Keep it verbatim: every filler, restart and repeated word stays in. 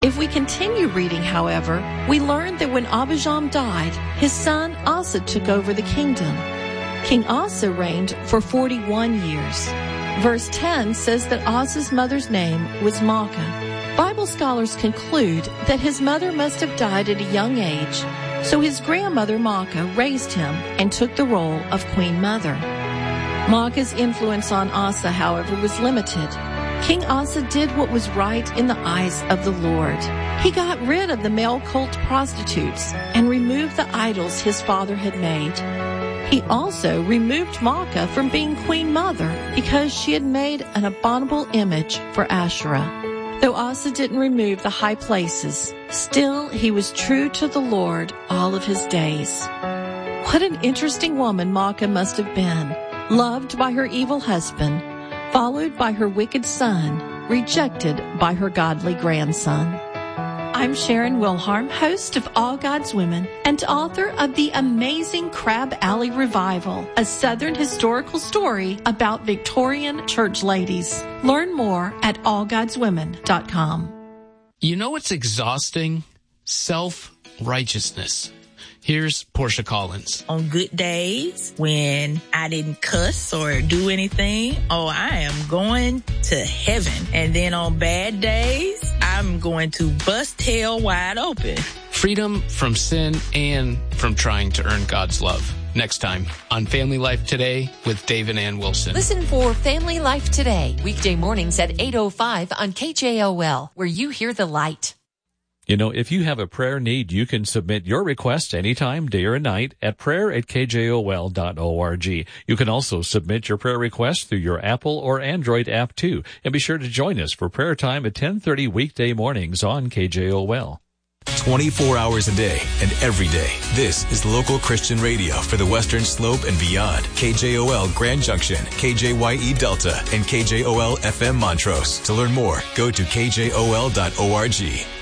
If we continue reading, however, we learn that when Abijam died, his son Asa took over the kingdom. King Asa reigned for forty-one years. Verse ten says that Asa's mother's name was Maacah. Bible scholars conclude that his mother must have died at a young age, so his grandmother Maacah raised him and took the role of Queen Mother. Maacah's influence on Asa, however, was limited. King Asa did what was right in the eyes of the Lord. He got rid of the male cult prostitutes and removed the idols his father had made. He also removed Maacah from being Queen Mother because she had made an abominable image for Asherah. Though Asa didn't remove the high places, still he was true to the Lord all of his days. What an interesting woman Maacah must have been, loved by her evil husband, followed by her wicked son, rejected by her godly grandson. I'm Sharon Wilharm, host of All God's Women and author of the amazing Crab Alley Revival, a Southern historical story about Victorian church ladies. Learn more at all gods women dot com. You know what's exhausting? Self-righteousness. Here's Portia Collins. On good days, when I didn't cuss or do anything, oh, I am going to heaven. And then on bad days, I'm going to bust hell wide open. Freedom from sin and from trying to earn God's love. Next time on Family Life Today with Dave and Ann Wilson. Listen for Family Life Today, weekday mornings at eight oh five on K J O L, where you hear the light. You know, if you have a prayer need, you can submit your request anytime, day or night, at prayer at k j o l dot org. You can also submit your prayer request through your Apple or Android app, too. And be sure to join us for prayer time at ten thirty weekday mornings on K J O L. twenty-four hours a day and every day. This is local Christian radio for the Western Slope and beyond. K J O L Grand Junction, K J Y E Delta, and K J O L F M Montrose. To learn more, go to k j o l dot org.